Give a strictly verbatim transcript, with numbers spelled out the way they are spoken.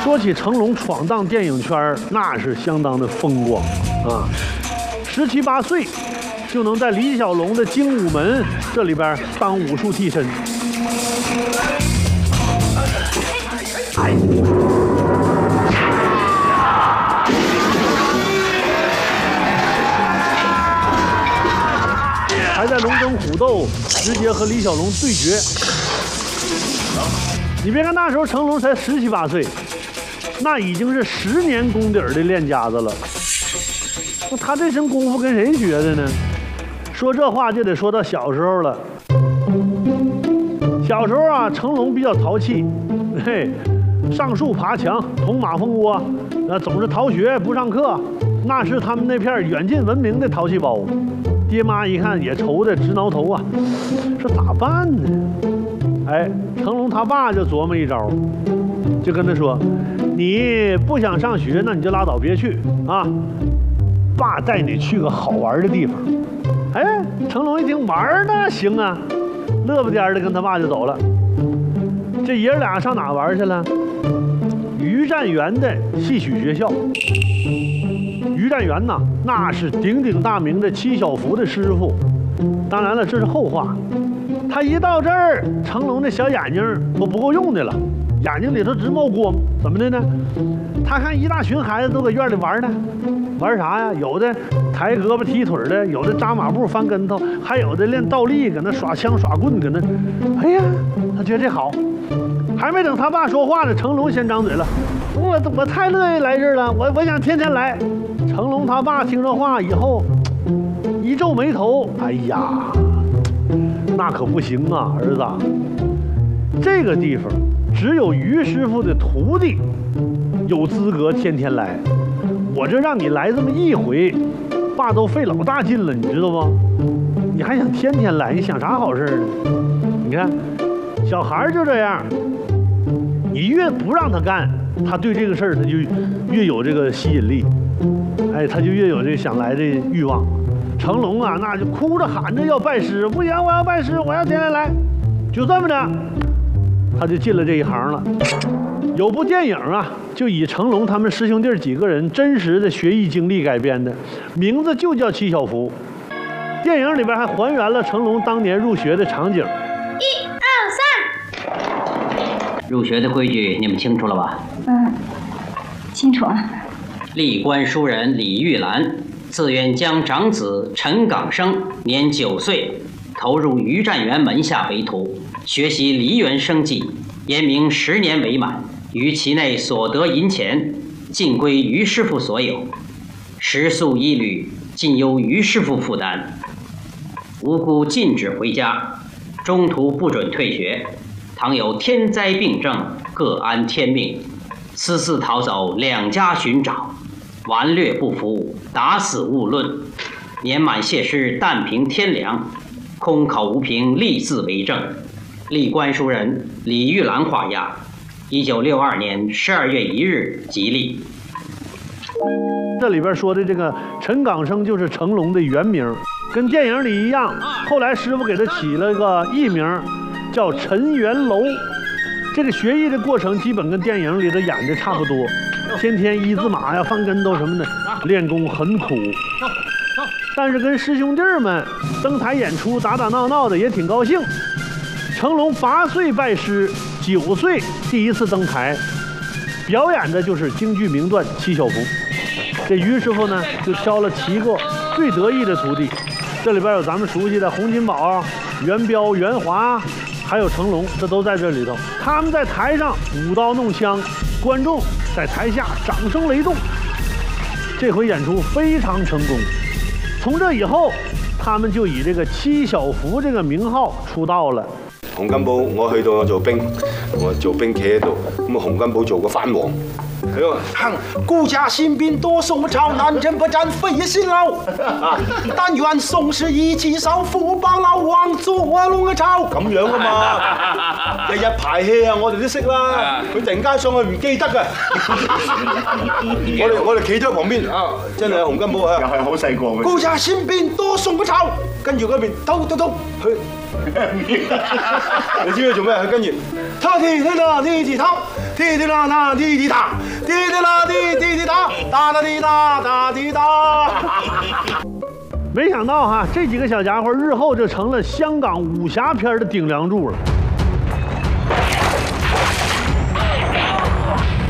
说起成龙闯荡电影圈，那是相当的风光啊！十七八岁就能在李小龙的《精武门》这里边当武术替身。哎。 还在龙争虎斗，直接和李小龙对决。你别看那时候成龙才十七八岁，那已经是十年功底儿的练家子了。那他这身功夫跟谁学的呢？说这话就得说到小时候了。小时候啊，成龙比较淘气，嘿，上树爬墙，捅马蜂窝，那总是逃学不上课，那是他们那片远近闻名的淘气包。 爹妈一看也愁得直挠头啊，说咋办呢？哎，成龙他爸就琢磨一招，就跟他说：“你不想上学，那你就拉倒，别去啊！爸带你去个好玩的地方。”哎，成龙一听玩呢，行啊，乐不颠的跟他爸就走了。这爷俩上哪玩去了？于占元的戏曲学校。 于占元呐，那是鼎鼎大名的七小福的师傅。当然了，这是后话。他一到这儿，成龙的小眼睛都不够用的了，眼睛里头直冒光。怎么的呢？他看一大群孩子都搁院里玩呢，玩啥呀？有的抬胳膊踢腿的，有的扎马步翻跟头，还有的练倒立，搁那耍枪耍棍，搁那。哎呀，他觉得这好。还没等他爸说话呢，成龙先张嘴了。 我我太乐意来这儿了，我我想天天来。成龙他爸听这话以后，一皱眉头，哎呀，那可不行啊，儿子，这个地方只有于师傅的徒弟有资格天天来，我这让你来这么一回，爸都费老大劲了，你知道不？你还想天天来，你想啥好事呢？你看，小孩就这样，你越不让他干。 他对这个事儿，他就越有这个吸引力，哎，他就越有这个想来的欲望。成龙啊，那就哭着喊着要拜师，不行，我要拜师，我要天天来。就这么着，他就进了这一行了。有部电影啊，就以成龙他们师兄弟几个人真实的学艺经历改编的，名字就叫《七小福》。电影里边还还原了成龙当年入学的场景。 一二三。 入学的规矩你们清楚了吧？ 嗯，清楚啊。 历官书人李玉兰，自愿将长子陈港生，年九岁，投入于占元门下为徒，学习梨园生计，言明十年为满，于其内所得银钱，尽归于师傅所有，食宿一旅，尽由于师傅负担，无辜禁止回家，中途不准退学。 倘有天灾病症，各安天命；私自逃走，两家寻找；顽劣不服，打死勿论。年满谢师，但凭天良；空口无凭，立字为证。历官书人李玉兰画押，一九六二年十二月一日吉利。 这里边说的这个陈港生就是成龙的原名，跟电影里一样。后来师傅给他起了个艺名。 叫陈元楼，这个学艺的过程基本跟电影里头演的差不多，天天一字马呀、翻跟头什么的，练功很苦。但是跟师兄弟们登台演出，打打闹闹的也挺高兴。成龙八岁拜师，九岁第一次登台，表演的就是京剧名段《七小福》。这于师傅呢，就挑了七个最得意的徒弟，这里边有咱们熟悉的洪金宝、元彪、元华。 还有成龙，这都在这里头。他们在台上舞刀弄枪，观众在台下掌声雷动。这回演出非常成功。从这以后，他们就以这个七小福这个名号出道了。 洪金寶，我去到我做兵，我做兵企喺度，咁啊洪金寶做個藩王。 佢話：哼，顧家新兵多宋朝，南征不戰非辛勞。但願宋氏意氣守，富邦老王做龍巢。咁樣噶嘛，日日排戲啊，我哋都識啦。佢突然間上去唔記得嘅。我哋我哋企咗喺旁邊啊，真係洪金寶啊，又係好細個嘅。顧家新兵多宋朝，跟住嗰邊偷偷偷去你知佢做咩？跟住，他踢踢啦踢踢他，踢踢啦啦踢踢他，踢踢啦踢踢踢他，打打踢打打踢打。 没想到哈，这几个小家伙日后就成了香港武侠片的顶梁柱了。